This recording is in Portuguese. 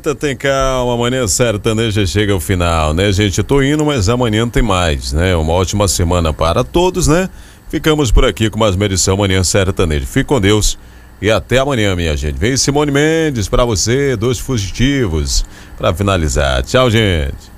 Eita, tem calma, amanhã sertaneja chega ao final, né, gente? Eu tô indo, mas amanhã tem mais, né? Uma ótima semana para todos, né? Ficamos por aqui com mais uma edição Manhã Sertaneja. Fique com Deus e até amanhã, minha gente. Vem Simone Mendes pra você, dois fugitivos, pra finalizar. Tchau, gente.